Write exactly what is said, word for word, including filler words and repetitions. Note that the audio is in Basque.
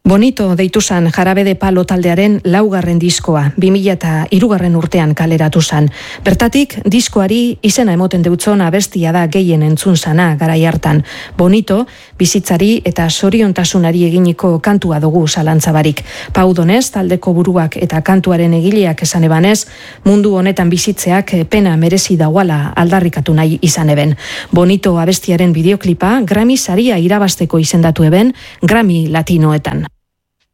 Bonito deitu zan Jarabe de Palo taldearen laugarren diskoa, bi mila eta hirugarren urtean kaleratu zan. Bertatik, diskoari izena emoten deutzon abestia da gehien entzun zana garai hartan. Bonito, bizitzari eta zoriontasunari eginiko kantua dugu zalantzabarik. Pau Donez, taldeko buruak eta kantuaren egileak esan ebanez, mundu honetan bizitzeak pena merezi dauala aldarrikatu nahi izan eben. Bonito abestiaren bideoklipa Grammy saria irabasteko izendatu eben Grammy Latinoetan.